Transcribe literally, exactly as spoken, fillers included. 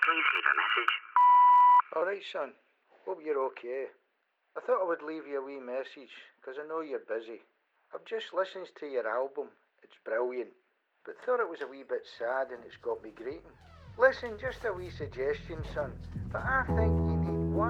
Please leave a message. All right, son. Hope you're okay. I thought I would leave you a wee message, because I know you're busy. I've just listened to your album. It's brilliant. But thought it was a wee bit sad and it's got me grating. Listen, just a wee suggestion, son. But I think you need one